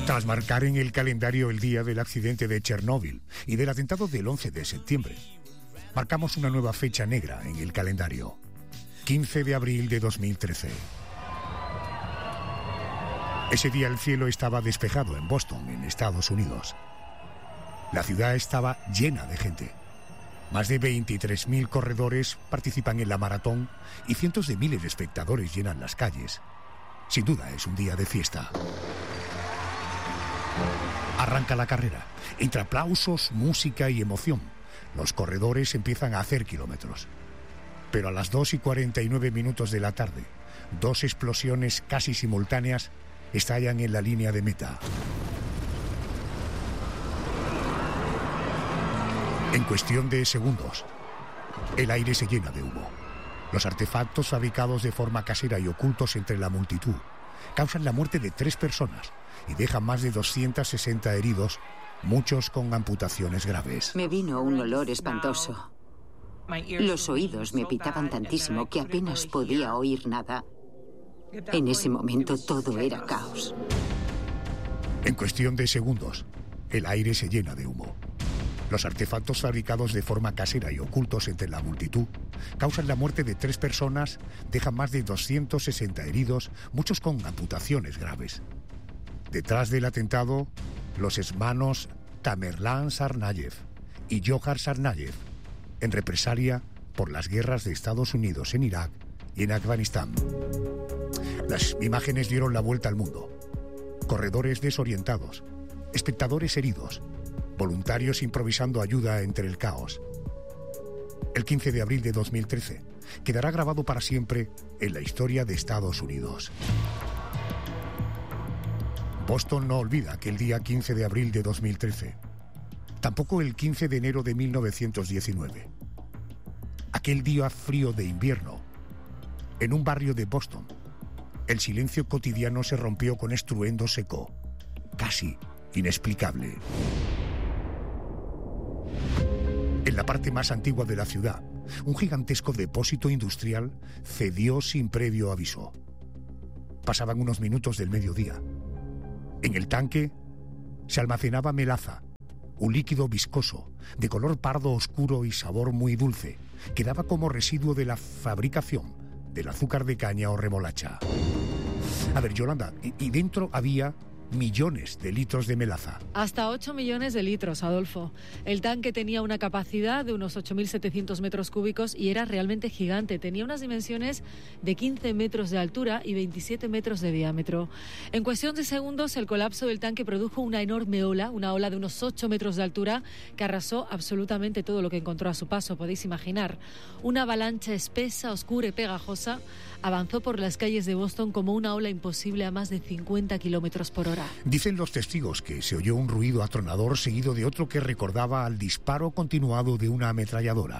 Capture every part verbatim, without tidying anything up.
Tras marcar en el calendario el día del accidente de Chernóbil y del atentado del once de septiembre, marcamos una nueva fecha negra en el calendario, quince de abril de dos mil trece. Ese día el cielo estaba despejado en Boston, en Estados Unidos. La ciudad estaba llena de gente. Más de veintitrés mil corredores participan en la maratón y cientos de miles de espectadores llenan las calles. Sin duda es un día de fiesta. Arranca la carrera. Entre aplausos, música y emoción, los corredores empiezan a hacer kilómetros. Pero a las dos y cuarenta y nueve minutos de la tarde, dos explosiones casi simultáneas estallan en la línea de meta. En cuestión de segundos, el aire se llena de humo. Los artefactos fabricados de forma casera y ocultos entre la multitud causan la muerte de tres personas y dejan más de doscientos sesenta heridos, muchos con amputaciones graves. Me vino un olor espantoso. Los oídos me pitaban tantísimo que apenas podía oír nada. En ese momento todo era caos. En cuestión de segundos, el aire se llena de humo. Los artefactos fabricados de forma casera y ocultos entre la multitud causan la muerte de tres personas, dejan más de doscientos sesenta heridos, muchos con amputaciones graves. Detrás del atentado, los hermanos Tamerlán Tsarnaev y Dzhokhar Tsarnaev, en represalia por las guerras de Estados Unidos en Irak y en Afganistán. Las imágenes dieron la vuelta al mundo. Corredores desorientados, espectadores heridos, voluntarios improvisando ayuda entre el caos. El quince de abril de dos mil trece quedará grabado para siempre en la historia de Estados Unidos. Boston no olvida aquel día quince de abril de dos mil trece. Tampoco el quince de enero de mil novecientos diecinueve. Aquel día frío de invierno, en un barrio de Boston, el silencio cotidiano se rompió con estruendo seco, casi inexplicable. En la parte más antigua de la ciudad, un gigantesco depósito industrial cedió sin previo aviso. Pasaban unos minutos del mediodía. En el tanque se almacenaba melaza, un líquido viscoso, de color pardo oscuro y sabor muy dulce, que daba como residuo de la fabricación del azúcar de caña o remolacha. A ver, Yolanda, y, y dentro había millones de litros de melaza. Hasta ocho millones de litros, Adolfo. El tanque tenía una capacidad de unos ocho mil setecientos metros cúbicos y era realmente gigante. Tenía unas dimensiones de quince metros de altura y veintisiete metros de diámetro. En cuestión de segundos, el colapso del tanque produjo una enorme ola, una ola de unos ocho metros de altura que arrasó absolutamente todo lo que encontró a su paso, podéis imaginar. Una avalancha espesa, oscura y pegajosa avanzó por las calles de Boston como una ola imposible a más de cincuenta kilómetros por hora. Dicen los testigos que se oyó un ruido atronador seguido de otro que recordaba al disparo continuado de una ametralladora.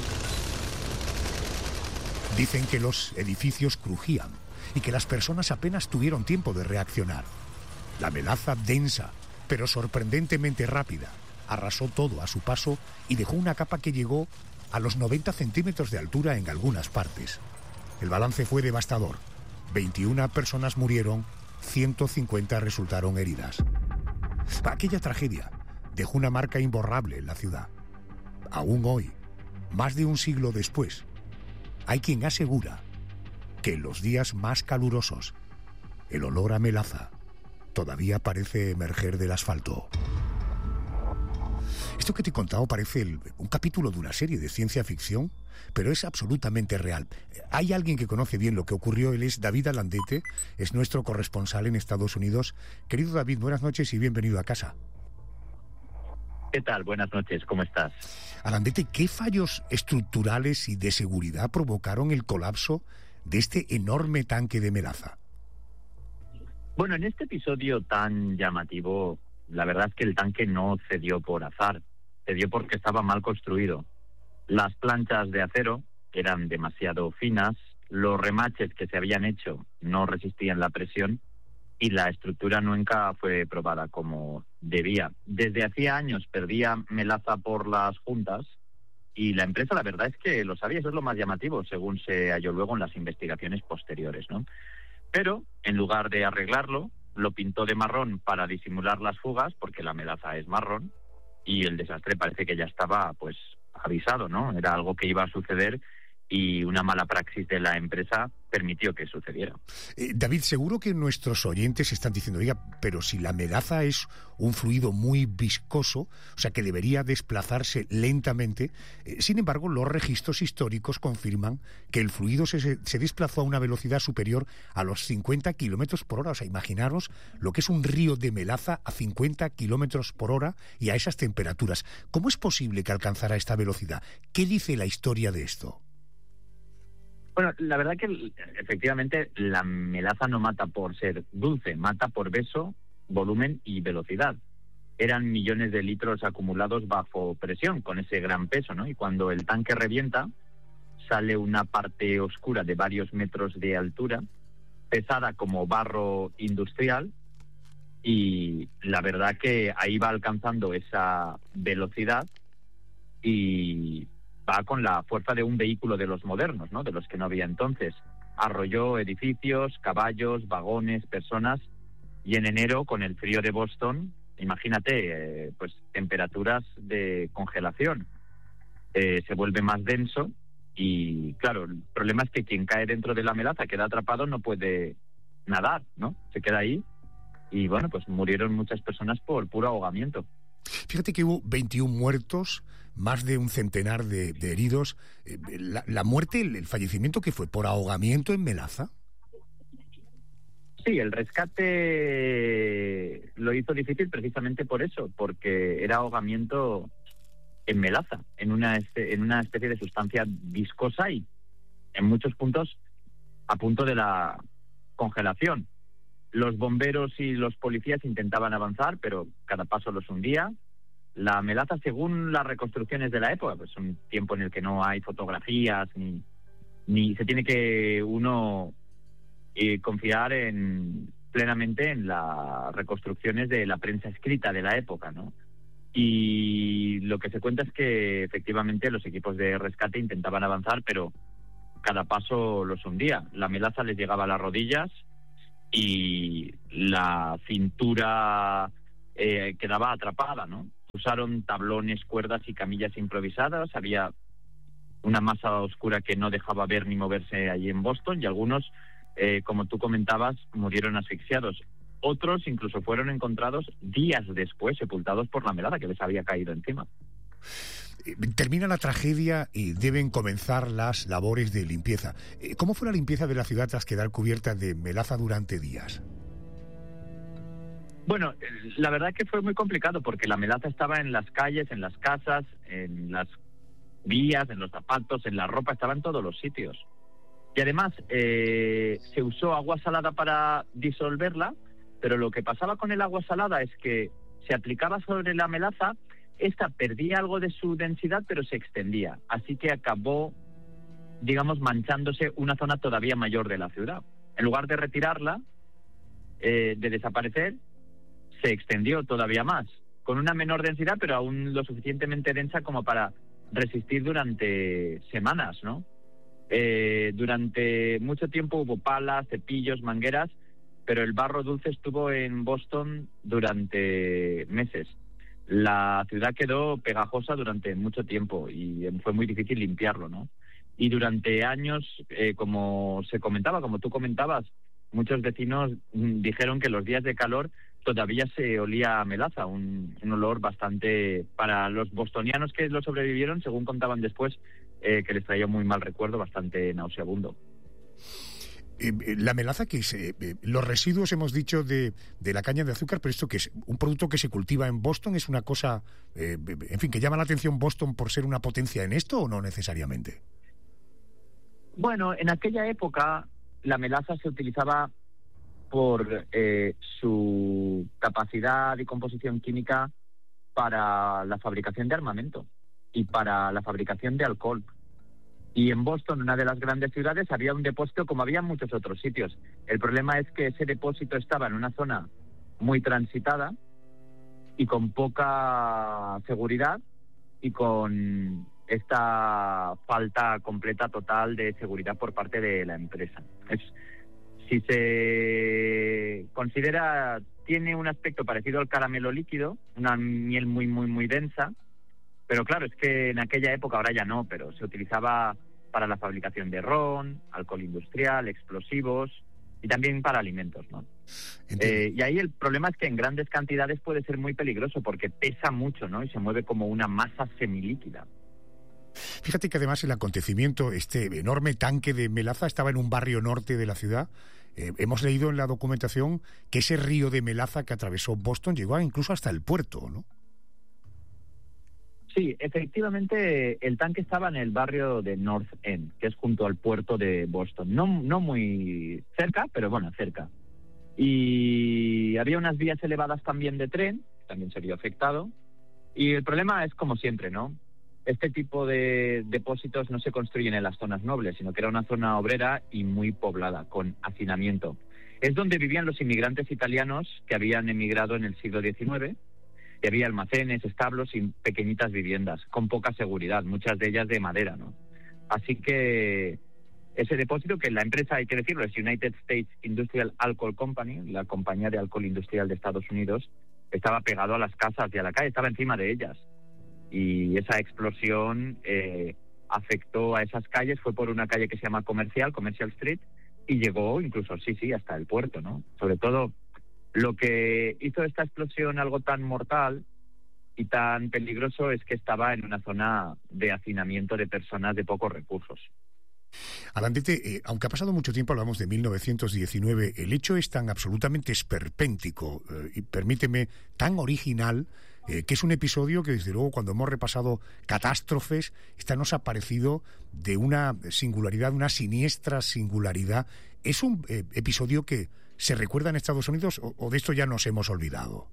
Dicen que los edificios crujían y que las personas apenas tuvieron tiempo de reaccionar. La melaza densa, pero sorprendentemente rápida, arrasó todo a su paso y dejó una capa que llegó a los noventa centímetros de altura en algunas partes. El balance fue devastador. veintiuna personas murieron, ciento cincuenta resultaron heridas. Aquella tragedia dejó una marca imborrable en la ciudad. Aún hoy, más de un siglo después, hay quien asegura que en los días más calurosos, el olor a melaza todavía parece emerger del asfalto. Esto que te he contado parece el, un capítulo de una serie de ciencia ficción, pero es absolutamente real. Hay alguien que conoce bien lo que ocurrió, él es David Alandete, es nuestro corresponsal en Estados Unidos. Querido David, buenas noches y bienvenido a casa. ¿Qué tal? Buenas noches, ¿cómo estás? Alandete, ¿qué fallos estructurales y de seguridad provocaron el colapso de este enorme tanque de melaza? Bueno, en este episodio tan llamativo, la verdad es que el tanque no cedió por azar, cedió porque estaba mal construido. Las planchas de acero eran demasiado finas, los remaches que se habían hecho no resistían la presión y la estructura nunca fue probada como debía. Desde hacía años perdía melaza por las juntas y la empresa la verdad es que lo sabía, eso es lo más llamativo, según se halló luego en las investigaciones posteriores, ¿no? Pero en lugar de arreglarlo, lo pintó de marrón para disimular las fugas, porque la melaza es marrón, y el desastre parece que ya estaba pues avisado, ¿no? Era algo que iba a suceder y una mala praxis de la empresa permitió que sucediera. Eh, David, seguro que nuestros oyentes están diciendo, oiga, pero si la melaza es un fluido muy viscoso, o sea que debería desplazarse lentamente, eh, sin embargo, los registros históricos confirman que el fluido se, se desplazó a una velocidad superior a los cincuenta kilómetros por hora. O sea, imaginaros lo que es un río de melaza a cincuenta kilómetros por hora y a esas temperaturas. ¿Cómo es posible que alcanzara esta velocidad? ¿Qué dice la historia de esto? Bueno, la verdad que efectivamente la melaza no mata por ser dulce, mata por peso, volumen y velocidad. Eran millones de litros acumulados bajo presión con ese gran peso, ¿no? Y cuando el tanque revienta, sale una parte oscura de varios metros de altura, pesada como barro industrial, y la verdad que ahí va alcanzando esa velocidad y va con la fuerza de un vehículo de los modernos, ¿no? De los que no había entonces. Arrolló edificios, caballos, vagones, personas, y en enero, con el frío de Boston, imagínate, eh, pues temperaturas de congelación. Eh, se vuelve más denso y, claro, el problema es que quien cae dentro de la melaza, queda atrapado, no puede nadar, ¿no? Se queda ahí y, bueno, pues murieron muchas personas por puro ahogamiento. Fíjate que hubo veintiún muertos, más de un centenar de, de heridos. La, la muerte, el, el fallecimiento, ¿qué fue? ¿Por ahogamiento en melaza? Sí, el rescate lo hizo difícil precisamente por eso, porque era ahogamiento en melaza, en una, en una especie de sustancia viscosa y en muchos puntos a punto de la congelación. Los bomberos y los policías intentaban avanzar, pero cada paso los hundía. La melaza, según las reconstrucciones de la época, pues un tiempo en el que no hay fotografías, ni, ni se tiene que uno eh, confiar en, plenamente en las reconstrucciones de la prensa escrita de la época, ¿no? Y lo que se cuenta es que efectivamente los equipos de rescate intentaban avanzar, pero cada paso los hundía. La melaza les llegaba a las rodillas y la cintura eh, quedaba atrapada, ¿no? Usaron tablones, cuerdas y camillas improvisadas. Había una masa oscura que no dejaba ver ni moverse allí en Boston y algunos, eh, como tú comentabas, murieron asfixiados. Otros incluso fueron encontrados días después, sepultados por la melaza que les había caído encima. Termina la tragedia y deben comenzar las labores de limpieza. ¿Cómo fue la limpieza de la ciudad tras quedar cubierta de melaza durante días? Bueno, la verdad que fue muy complicado porque la melaza estaba en las calles, en las casas, en las vías, en los zapatos, en la ropa, estaba en todos los sitios. Y además eh, se usó agua salada para disolverla, pero lo que pasaba con el agua salada es que se aplicaba sobre la melaza. Esta perdía algo de su densidad, pero se extendía. Así que acabó, digamos, manchándose una zona todavía mayor de la ciudad. En lugar de retirarla, eh, de desaparecer, se extendió todavía más, con una menor densidad, pero aún lo suficientemente densa como para resistir durante semanas, ¿no? Eh, durante mucho tiempo hubo palas, cepillos, mangueras, pero el barro dulce estuvo en Boston durante meses. La ciudad quedó pegajosa durante mucho tiempo y fue muy difícil limpiarlo, ¿no? Y durante años, eh, como se comentaba, como tú comentabas, muchos vecinos dijeron que los días de calor todavía se olía a melaza, un, un olor bastante, para los bostonianos que lo sobrevivieron, según contaban después, eh, que les traía muy mal recuerdo, bastante nauseabundo. Eh, la melaza, que es eh, los residuos, hemos dicho, de, de la caña de azúcar, pero esto que es un producto que se cultiva en Boston, ¿es una cosa, eh, en fin, que llama la atención Boston por ser una potencia en esto o no necesariamente? Bueno, en aquella época la melaza se utilizaba por eh, su capacidad y composición química para la fabricación de armamento y para la fabricación de alcohol. Y en Boston, una de las grandes ciudades, había un depósito como había en muchos otros sitios. El problema es que ese depósito estaba en una zona muy transitada y con poca seguridad y con esta falta completa total de seguridad por parte de la empresa. Es, Si se considera, tiene un aspecto parecido al caramelo líquido, una miel muy, muy, muy densa, pero claro, es que en aquella época, ahora ya no, pero se utilizaba para la fabricación de ron, alcohol industrial, explosivos y también para alimentos, ¿no? Eh, y ahí el problema es que en grandes cantidades puede ser muy peligroso porque pesa mucho, ¿no? Y se mueve como una masa semilíquida. Fíjate que además el acontecimiento, este enorme tanque de melaza estaba en un barrio norte de la ciudad. Eh, hemos leído en la documentación que ese río de melaza que atravesó Boston llegó incluso hasta el puerto, ¿no? Sí, efectivamente el tanque estaba en el barrio de North End, que es junto al puerto de Boston. No, no muy cerca, pero bueno, cerca. Y había unas vías elevadas también de tren, también se vio afectado. Y el problema es como siempre, ¿no? Este tipo de depósitos no se construyen en las zonas nobles, sino que era una zona obrera y muy poblada, con hacinamiento. Es donde vivían los inmigrantes italianos que habían emigrado en el siglo diecinueve, y había almacenes, establos y pequeñitas viviendas, con poca seguridad, muchas de ellas de madera, ¿no? Así que ese depósito, que la empresa, hay que decirlo, es United States Industrial Alcohol Company, la compañía de alcohol industrial de Estados Unidos, estaba pegado a las casas y a la calle, estaba encima de ellas. Y esa explosión eh, afectó a esas calles, fue por una calle que se llama Comercial, Commercial Street, y llegó incluso, sí, sí, hasta el puerto, ¿no? Sobre todo, lo que hizo esta explosión algo tan mortal y tan peligroso es que estaba en una zona de hacinamiento de personas de pocos recursos. Alandete, eh, aunque ha pasado mucho tiempo, hablamos de mil novecientos diecinueve, el hecho es tan absolutamente esperpéntico eh, y, permíteme, tan original, eh, que es un episodio que, desde luego, cuando hemos repasado catástrofes, esta nos ha parecido de una singularidad, una siniestra singularidad. ¿Es un eh, episodio que se recuerda en Estados Unidos o, o de esto ya nos hemos olvidado?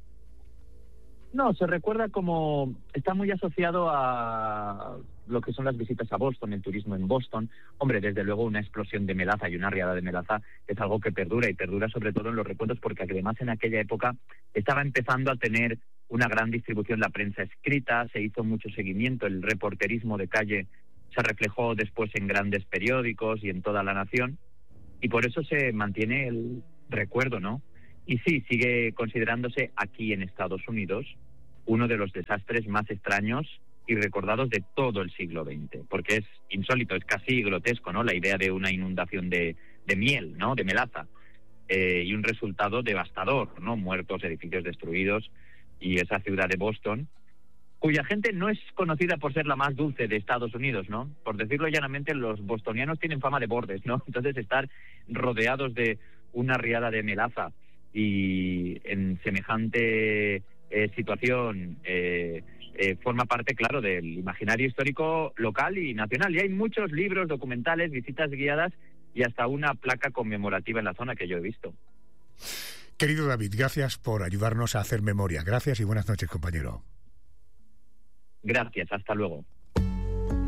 No, se recuerda como... está muy asociado a lo que son las visitas a Boston, el turismo en Boston. Hombre, desde luego una explosión de melaza y una riada de melaza es algo que perdura, y perdura sobre todo en los recuerdos, porque además en aquella época estaba empezando a tener una gran distribución la prensa escrita, se hizo mucho seguimiento, el reporterismo de calle se reflejó después en grandes periódicos y en toda la nación, y por eso se mantiene el recuerdo, ¿no? Y sí, sigue considerándose aquí en Estados Unidos uno de los desastres más extraños y recordados de todo el siglo veinte, porque es insólito, es casi grotesco, ¿no? La idea de una inundación de, de miel, ¿no? De melaza, eh, y un resultado devastador, ¿no? Muertos, edificios destruidos, y esa ciudad de Boston, cuya gente no es conocida por ser la más dulce de Estados Unidos, ¿no? Por decirlo llanamente, los bostonianos tienen fama de bordes, ¿no? Entonces, estar rodeados de una riada de melaza y en semejante eh, situación eh, eh, forma parte, claro, del imaginario histórico local y nacional. Y hay muchos libros, documentales, visitas guiadas y hasta una placa conmemorativa en la zona que yo he visto. Querido David, gracias por ayudarnos a hacer memoria. Gracias y buenas noches, compañero. Gracias, hasta luego.